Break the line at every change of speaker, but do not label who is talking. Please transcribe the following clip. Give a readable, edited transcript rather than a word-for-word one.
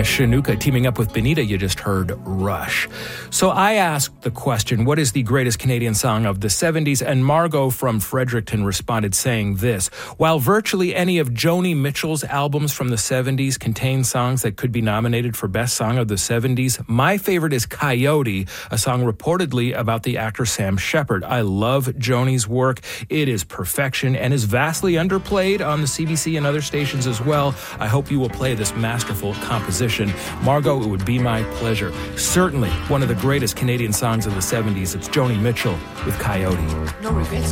Chinooka teaming up with Benita, you just heard Rush. So I asked the question, what is the greatest Canadian song of the 70s? And Margot from Fredericton responded saying this: while virtually any of Joni Mitchell's albums from the 70s contain songs that could be nominated for Best Song of the 70s, my favorite is Coyote, a song reportedly about the actor Sam Shepard. I love Joni's work. It is perfection and is vastly underplayed on the CBC and other stations as well. I hope you will play this masterful composition. Margot, it would be my pleasure. Certainly one of the greatest Canadian songs of the 70s. It's Joni Mitchell with Coyote.
No regrets.